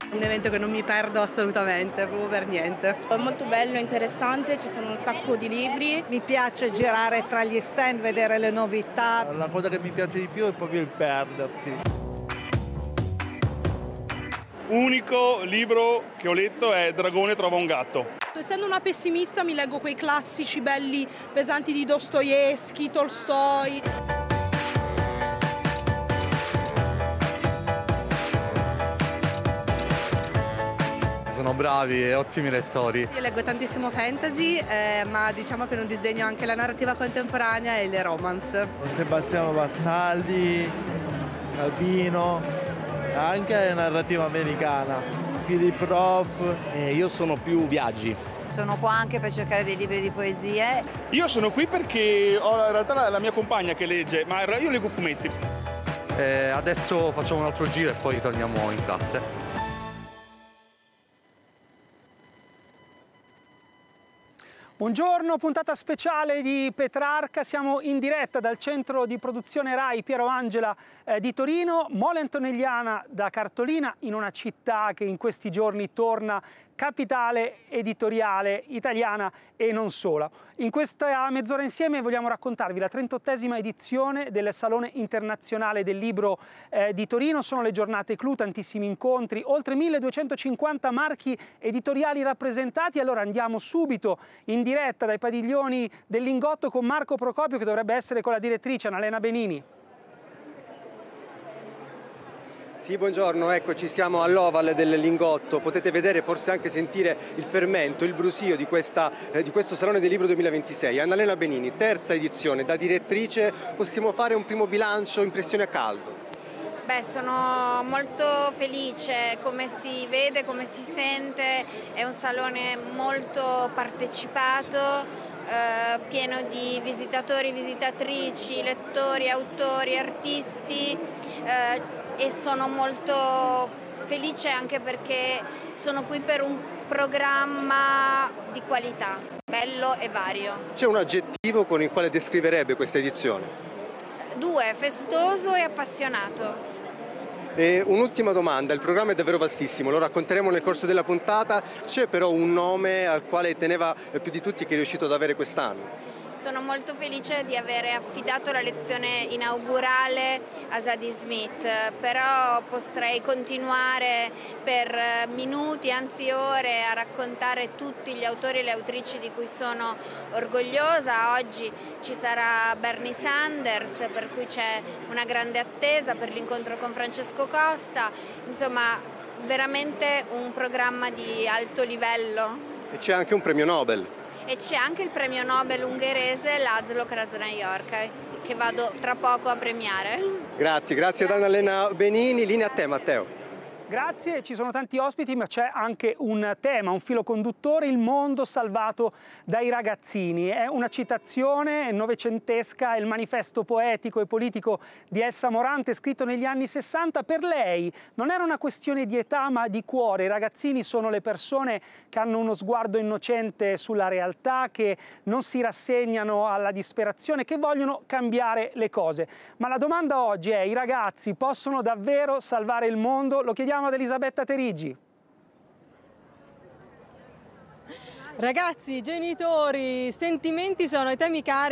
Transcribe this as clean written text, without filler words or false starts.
Un evento che non mi perdo assolutamente, proprio per niente. È molto bello, interessante, ci sono un sacco di libri. Mi piace girare tra gli stand, vedere le novità. La cosa che mi piace di più è proprio il perdersi. Unico libro che ho letto è Dragone trova un gatto. Essendo una pessimista mi leggo quei classici belli pesanti di Dostoevskij, Tolstoj. Sono bravi e ottimi lettori. Io leggo tantissimo fantasy, ma diciamo che non disdegno anche la narrativa contemporanea e le romance. Sebastiano Vassalli, Calvino, anche narrativa americana, Philip Roth. Io sono più viaggi. Sono qua anche per cercare dei libri di poesie. Io sono qui perché ho in realtà la mia compagna che legge, ma io leggo fumetti. Adesso facciamo un altro giro e poi torniamo in classe. Buongiorno, puntata speciale di Petrarca, siamo in diretta dal centro di produzione RAI Piero Angela di Torino, Mole Antonelliana da cartolina in una città che in questi giorni torna capitale editoriale italiana e non solo. In questa mezz'ora insieme vogliamo raccontarvi la 38esima edizione del Salone Internazionale del Libro di Torino. Sono le giornate clou, tantissimi incontri, oltre 1250 marchi editoriali rappresentati. Allora andiamo subito in diretta dai padiglioni del Lingotto con Marco Procopio, che dovrebbe essere con la direttrice Annalena Benini. Sì, buongiorno, eccoci, siamo all'Oval del Lingotto, potete vedere, forse anche sentire il fermento, il brusio di questo Salone del Libro 2026. Annalena Benini, terza edizione, da direttrice possiamo fare un primo bilancio, impressione a caldo? Beh, sono molto felice, come si vede, come si sente, è un salone molto partecipato, pieno di visitatori, visitatrici, lettori, autori, artisti, e sono molto felice anche perché sono qui per un programma di qualità, bello e vario. C'è un aggettivo con il quale descriverebbe questa edizione? 2, festoso e appassionato. E un'ultima domanda, il programma è davvero vastissimo, lo racconteremo nel corso della puntata, c'è però un nome al quale teneva più di tutti che è riuscito ad avere quest'anno? Sono molto felice di avere affidato la lezione inaugurale a Zadie Smith, però potrei continuare per minuti, anzi ore, a raccontare tutti gli autori e le autrici di cui sono orgogliosa. Oggi ci sarà Bernie Sanders, per cui c'è una grande attesa per l'incontro con Francesco Costa, insomma veramente un programma di alto livello. E c'è anche un premio Nobel. E c'è anche il premio Nobel ungherese Laszlo Krasznahorkai, che vado tra poco a premiare. Grazie ad Annalena Benini, linea a te Matteo. Grazie, ci sono tanti ospiti, ma c'è anche un tema, un filo conduttore, il mondo salvato dai ragazzini. È una citazione novecentesca, è il manifesto poetico e politico di Elsa Morante, scritto negli anni 60. Per lei non era una questione di età, ma di cuore. I ragazzini sono le persone che hanno uno sguardo innocente sulla realtà, che non si rassegnano alla disperazione, che vogliono cambiare le cose. Ma la domanda oggi è: i ragazzi possono davvero salvare il mondo? Lo chiediamo ad Elisabetta Terigi. Ragazzi, genitori, sentimenti sono i temi cari